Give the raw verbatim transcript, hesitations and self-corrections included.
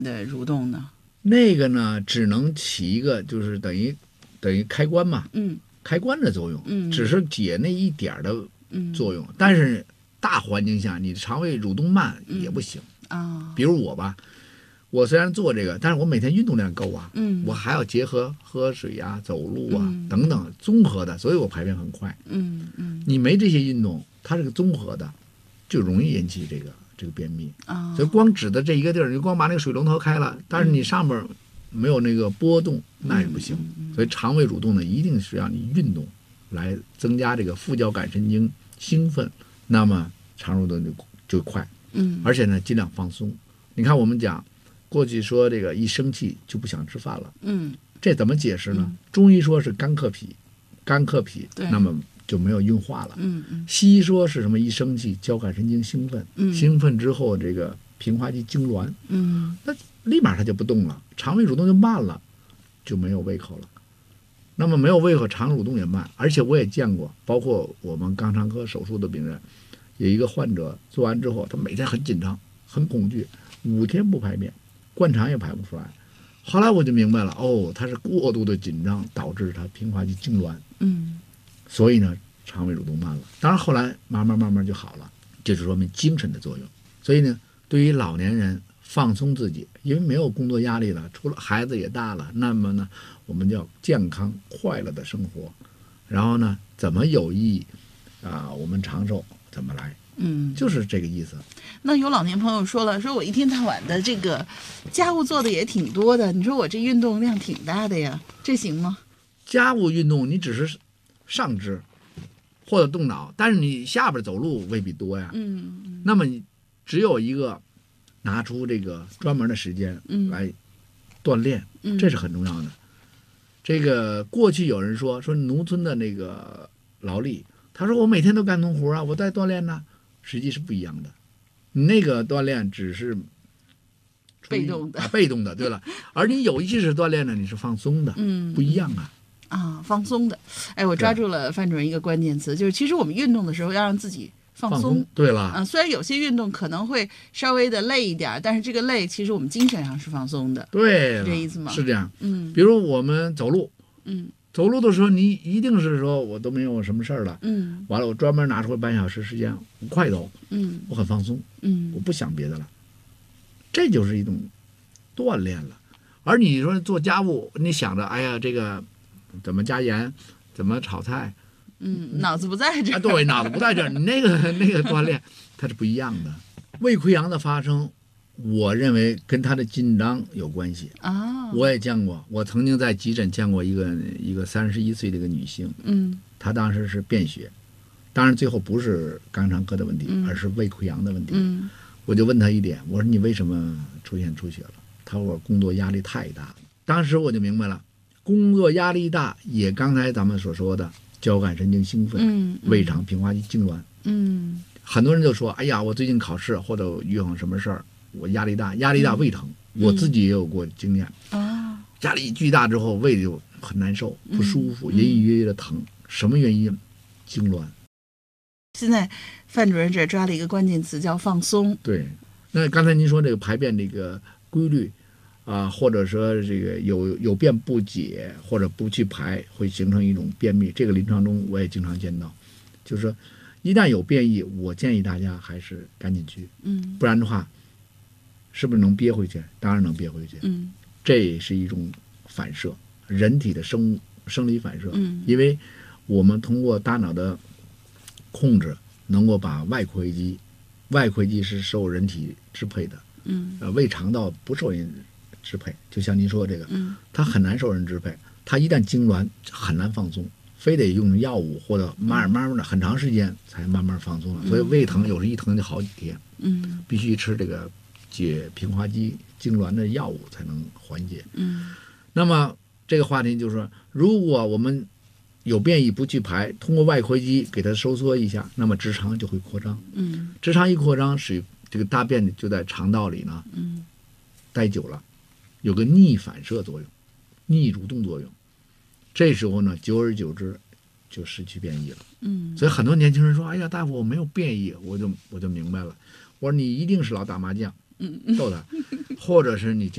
的蠕动呢？ 那个呢，只能起一个就是等于等于开关嘛， 嗯， 开关的作用， 嗯， 只是解那一点的作用，嗯、但是大环境下，你的肠胃蠕动慢也不行啊、嗯哦。 比如我吧，我虽然做这个，但是我每天运动量够啊， 嗯， 我还要结合喝水啊、走路啊、嗯、等等综合的，所以我排便很快。 嗯嗯， 你没这些运动，它是个综合的，就容易引起这个这个便秘。 哦， 所以光指的这一个地儿，你光把那个水龙头开了，但是你上面没有那个波动，那也不行。所以肠胃蠕动呢，一定是让你运动来增加这个副交感神经兴奋，那么肠蠕动就就快。 嗯， 而且呢，尽量放松。你看我们讲，过去说这个一生气就不想吃饭了， 嗯， 这怎么解释呢？嗯、中医说是肝克脾，肝克脾，那么就没有运化了。 嗯嗯。 西医说是什么？一生气，交感神经兴奋， 嗯、 兴奋之后这个平滑肌痉挛， 嗯， 那立马它就不动了，肠胃蠕动就慢了，就没有胃口了。那么没有胃口，肠蠕动也慢。而且我也见过，包括我们肛肠科手术的病人，有一个患者做完之后，他每天很紧张、很恐惧，五天不排便，灌肠也排不出来。后来我就明白了，哦，他是过度的紧张导致他平滑肌痉挛， 嗯， 所以呢，肠胃蠕动慢了。当然后来慢慢慢慢就好了，这就说明精神的作用。所以呢，对于老年人放松自己，因为没有工作压力了，除了孩子也大了，那么呢，我们叫健康快乐的生活。然后呢，怎么有益啊、呃？我们长寿怎么来？ 嗯， 就是这个意思。 那有老年朋友说了，说我一天到晚的这个家务做的也挺多的，你说我这运动量挺大的呀，这行吗？ 家务运动你只是上肢或者动脑，但是你下边走路未必多呀。 嗯，嗯那么你只有一个拿出这个专门的时间来锻炼， 嗯、 这是很重要的。这个过去有人说说农村的那个劳力，他说我每天都干农活啊，我在锻炼呢。实际是不一样的，你那个锻炼只是被动的、 啊，被动的，对了。而你有意识锻炼呢，你是放松的， 嗯， 不一样啊。 啊，放松的。哎，我抓住了范主任一个关键词，就是其实我们运动的时候要让自己放松。 放松对了， 啊，虽然有些运动可能会稍微的累一点，但是这个累其实我们精神上是放松的。 对， 是这意思吗？ 是这样。 嗯， 比如我们走路， 嗯。 走路的时候，你一定是说我都没有什么事儿了， 嗯， 完了我专门拿出半小时时间，我快走， 嗯， 我很放松， 嗯， 我不想别的了，这就是一种锻炼了。而你说做家务，你想着，哎呀，这个怎么加盐，怎么炒菜， 嗯，脑子不在这儿， 啊，对，脑子不在这儿，你那个那个锻炼，它是不一样的。胃溃疡的发生，我认为跟他的紧张有关系啊。 我也见过，我曾经在急诊见过一个一个三十一岁的一个女性， 嗯， 她当时是便血，当然最后不是肛肠科的问题， 嗯、 而是胃溃疡的问题。 嗯， 我就问她一点，我说你为什么出现出血了？她说我工作压力太大了。当时我就明白了，工作压力大也刚才咱们所说的交感神经兴奋， 嗯， 胃肠平滑肌痉挛， 嗯， 很多人就说，哎呀，我最近考试或者遇上什么事儿，我压力大，压力大胃疼。嗯我自己也有过经验， 哦， 压力巨大之后胃就很难受，不舒服，隐隐约约的疼，什么原因？痉挛。 现在范主任这抓了一个关键词叫放松。 对，那刚才您说这个排便这个规律啊、呃，或者说这个有有便不解或者不去排，会形成一种便秘。这个临床中我也经常见到，就是说一旦有便意，我建议大家还是赶紧去， 嗯， 不然的话。是不是能憋回去？当然能憋回去。 嗯， 这是一种反射，人体的生生理反射。 嗯， 因为我们通过大脑的控制，能够把外窥肌，外窥肌是受人体支配的。 嗯， 呃，胃肠道不受人支配，就像您说这个， 嗯， 它很难受人支配，它一旦痉挛很难放松，非得用药物或者慢慢慢的很长时间才慢慢放松了。 嗯、 所以胃疼有时一疼就好几天。 嗯， 必须吃这个。解平滑肌痉挛的药物才能缓解。 嗯， 那么这个话题就是说，如果我们有便意不去排，通过外窥肌给它收缩一下，那么直肠就会扩张。 嗯， 直肠一扩张，使这个大便就在肠道里呢， 嗯， 待久了，有个逆反射作用，逆蠕动作用。这时候呢，久而久之就失去便意了。 嗯， 所以很多年轻人说：“哎呀，大夫，我没有便意。”我就我就明白了，我说你一定是老打麻将。 嗯， 逗他，或者是你就